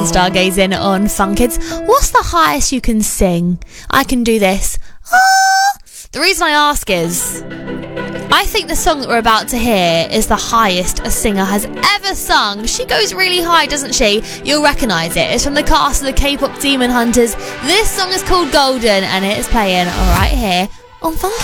stargazing on Fun Kids. What's the highest you can sing? I can do this. Ah! The reason I ask is, I think the song that we're about to hear is the highest a singer has ever sung. She goes really high, doesn't she? You'll recognise it. It's from the cast of the K-pop Demon Hunters. This song is called Golden, and it is playing right here on Fun Kids.